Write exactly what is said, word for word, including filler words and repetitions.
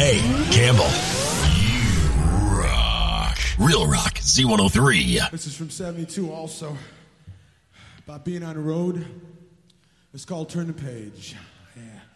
Hey, Campbell. You rock. Real Rock, Z one oh three. This is from seventy-two also. About being on the road. It's called Turn the Page. Yeah.